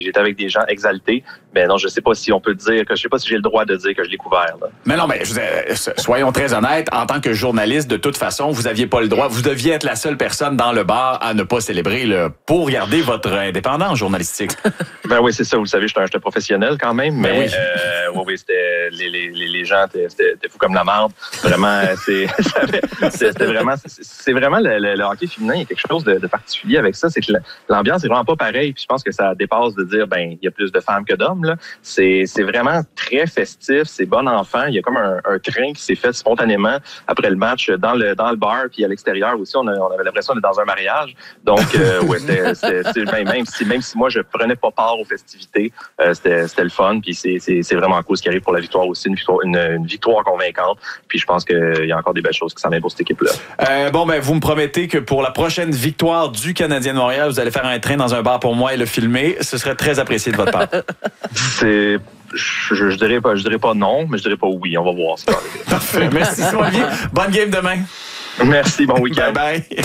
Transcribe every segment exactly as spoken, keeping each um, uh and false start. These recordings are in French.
j'étais avec des gens exaltés. Mais non, je sais pas si on peut dire que je sais pas si j'ai le droit de dire que je l'ai couvert. Là. Mais non, mais je, soyons très honnêtes. En tant que journaliste, de toute façon, vous aviez pas le droit. Vous deviez être la seule personne dans le bar à ne pas célébrer le, pour garder votre indépendance journalistique. Ben oui, c'est ça. Vous le savez, j'étais un, j'étais professionnel quand même. Mais ben oui, euh, oui, oui, c'était les, les, les gens, c'était fou comme la marde. Vraiment, c'est, c'était vraiment, c'est, c'est vraiment le, le, le hockey féminin. Il y a quelque chose de, de particulier avec ça. C'est que l'ambiance est vraiment pas pareille. Puis je pense que ça dépasse de dire, ben, il y a plus de femmes que d'hommes. Là. C'est, c'est vraiment très festif, c'est bon enfant. Il y a comme un, un train qui s'est fait spontanément après le match dans le dans le bar, puis à l'extérieur aussi, on, a, on avait l'impression d'être dans un mariage. Donc, euh, ouais, c'était, c'était, c'était, même, même, si, même si moi, je prenais pas part aux festivités, euh, c'était, c'était le fun, puis c'est, c'est, c'est vraiment cool ce qui arrive pour la victoire aussi, une victoire, une, une victoire convaincante. Puis je pense qu'il y a encore des belles choses qui s'en viennent pour cette équipe-là. Euh, bon, ben, vous me promettez que pour la prochaine victoire du Canadien de Montréal, vous allez faire un train dans un bar pour moi et le filmer. Ce serait très apprécié de votre part. C'est... Je, je, je dirais pas, je dirais pas non, mais je dirais pas oui. On va voir ça. Parfait. Merci, Soilier. Bonne game demain. Merci, bon week-end. Bye bye.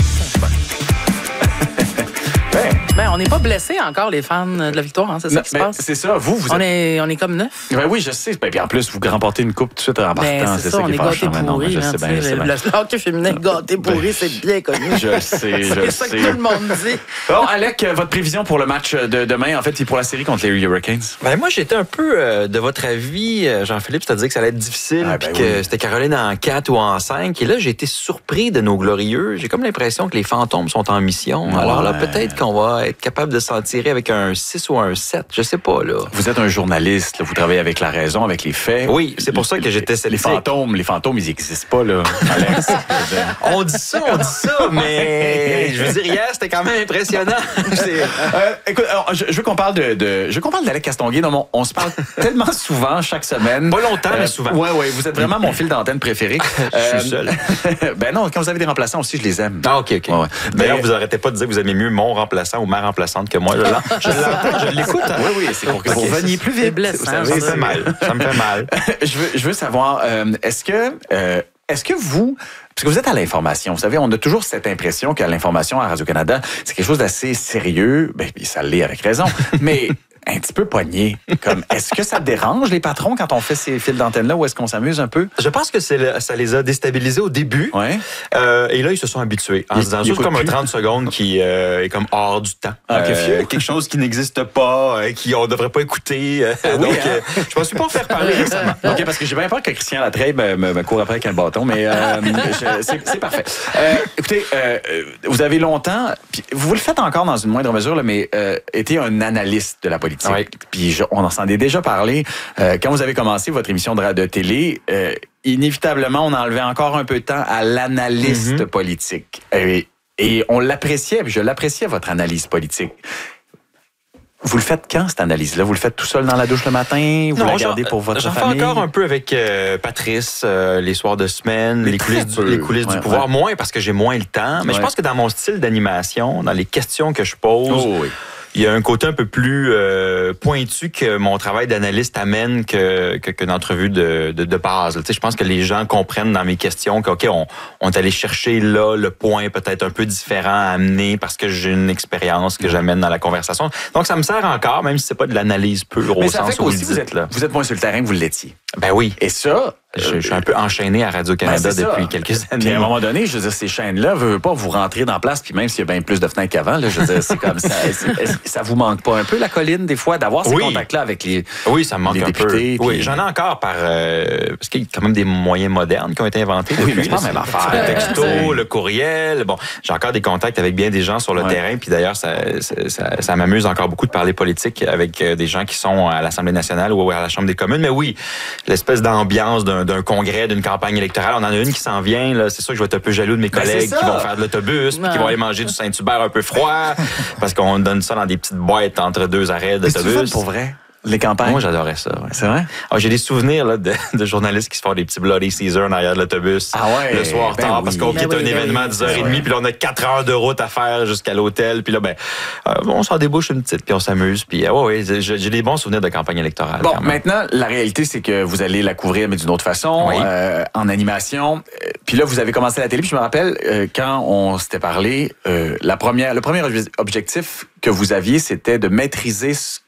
Ben, on n'est pas blessés encore, les fans de la victoire, hein, c'est ça non, qui se passe. C'est ça, vous, vous on êtes... Est, on est comme neuf. Ben oui, je sais. Ben, puis en plus, vous remportez une coupe tout de suite en partant. Ben, c'est, c'est ça, ça on qui est est gâtés fâchant. pourris. Je sais bien, je sais bien. Le hockey féminin gâté pourri, ben, c'est bien connu. Je sais, je sais. C'est ça que tout le monde dit. Bon, Alec, votre prévision pour le match de demain, en fait, et pour la série contre les Hurricanes? Ben, moi, j'étais un peu euh, de votre avis, Jean-Philippe, c'est-à-dire que ça allait être difficile, ah, ben puis oui. que c'était Caroline en quatre ou en cinq. Et là, j'ai été surpris de nos glorieux. J'ai comme l'impression que les fantômes sont en mission. Ouais. Alors là, peut-être qu'on va être capable de s'en tirer avec un six ou un sept, je sais pas, là. Vous êtes un journaliste, là, vous travaillez avec la raison, avec les faits. Oui, c'est pour ça que j'étais sceptique. Les fantômes, les fantômes, ils n'existent pas, là, Alex. On dit ça, on dit ça, mais je veux dire, hier, c'était quand même impressionnant. euh, écoute, alors, je, je veux qu'on parle de, de je veux qu'on parle d'Alec Castonguay. Non, on, on se parle tellement souvent chaque semaine. Pas longtemps, euh, mais souvent. Ouais, ouais, vous êtes vraiment mon fil d'antenne préféré. Je suis seul. Ben non, quand vous avez des remplaçants aussi, je les aime. Ah, ok, ok. Ouais. D'ailleurs, mais... vous arrêtez pas de dire que vous aimez mieux mon remplaçant ou ma remplaçante que moi. Je, je, je l'écoute. Hein? Oui, oui, c'est pour que okay. vous veniez plus vite. Blessant, ça, ça me fait mal. Ça me fait mal. je veux, je veux savoir, euh, est-ce que, euh, est-ce que vous, parce que vous êtes à l'information, vous savez, on a toujours cette impression qu'à l'information à Radio-Canada, c'est quelque chose d'assez sérieux. Ben, ça l'est avec raison. Mais un petit peu pogné. Comme, est-ce que ça dérange les patrons quand on fait ces fils d'antenne-là ou est-ce qu'on s'amuse un peu? Je pense que c'est le, ça les a déstabilisés au début. Ouais. Euh, et là, ils se sont habitués. En se disant juste comme un trente secondes qui euh, est comme hors du temps. Ah, euh, quelque chose qui n'existe pas, euh, qui on devrait pas écouter. Euh, ah, donc, oui, hein? euh, je ne me suis pas en faire parler récemment. OK, parce que j'ai bien peur que Christian Latreille me, me, me court après avec un bâton, mais euh, je, c'est, c'est parfait. Euh, écoutez, euh, vous avez longtemps, puis vous le faites encore dans une moindre mesure, là, mais euh, été un analyste de la politique. Ouais. Puis je, on en s'en est déjà parlé. Euh, quand vous avez commencé votre émission de radio télé, euh, inévitablement, on enlevait encore un peu de temps à l'analyste mm-hmm. politique. Et, et on l'appréciait, puis je l'appréciais, votre analyse politique. Vous le faites quand, cette analyse-là? Vous le faites tout seul dans la douche le matin? Vous non, la gardez pour votre j'en famille? J'en fais encore un peu avec euh, Patrice, euh, les soirs de semaine, les coulisses, du, les coulisses ouais, du pouvoir. Ouais. Moins parce que j'ai moins le temps. Mais ouais. je pense que dans mon style d'animation, dans les questions que je pose... Oh, oui. Il y a un côté un peu plus euh, pointu que mon travail d'analyste amène que, que, que d'entrevue de, de, de base. Tu sais, je pense que les gens comprennent dans mes questions que, OK, on, on est allé chercher là le point peut-être un peu différent à amener parce que j'ai une expérience que j'amène dans la conversation. Donc, ça me sert encore, même si c'est pas de l'analyse pure au sens où vous le dites. Vous êtes, là. Vous êtes moins sur le terrain que vous l'étiez. Ben oui. Et ça... Je, je suis un peu enchaîné à Radio-Canada ben depuis quelques années. Puis à un moment donné, je veux dire, ces chaînes-là ne veulent pas vous rentrer dans la place, puis même s'il y a bien plus de fenêtres qu'avant, là, je veux dire, c'est comme ça. C'est, ça vous manque pas un peu, la colline, des fois, d'avoir ces oui. contacts-là avec les Oui, ça me manque les un députés, peu. Oui, j'en ai encore par... Euh, parce qu'il y a quand même des moyens modernes qui ont été inventés. Oui, depuis, mais c'est pas la même affaire. Le texto, le courriel. Bon, j'ai encore des contacts avec bien des gens sur le ouais. terrain, puis d'ailleurs, ça, ça, ça, ça m'amuse encore beaucoup de parler politique avec des gens qui sont à l'Assemblée nationale ou à la Chambre des communes. Mais oui, l'espèce d'ambiance d'un, d'un congrès, d'une campagne électorale. On en a une qui s'en vient. Là. C'est sûr que je vais être un peu jaloux de mes collègues ben qui vont faire de l'autobus, puis qui vont aller manger du Saint-Hubert un peu froid, parce qu'on donne ça dans des petites boîtes entre deux arrêts d'autobus. C'est pour vrai? Les campagnes? Moi, j'adorais ça. Ouais. C'est vrai? Ah, j'ai des souvenirs là, de, de journalistes qui se font des petits Bloody Caesar en arrière de l'autobus ah ouais, le soir ben tard oui. parce qu'on quitte ben un oui, événement à dix heures trente, puis là, on a quatre heures de route à faire jusqu'à l'hôtel. Puis là, ben, euh, on s'en débouche une petite, puis on s'amuse. Puis, ah ouais, ouais, j'ai, j'ai des bons souvenirs de campagne électorale. Bon, maintenant, la réalité, c'est que vous allez la couvrir, mais d'une autre façon, oui. euh, en animation. Puis là, vous avez commencé la télé. Puis je me rappelle, euh, quand on s'était parlé, euh, la première, le premier objectif que vous aviez, c'était de maîtriser ce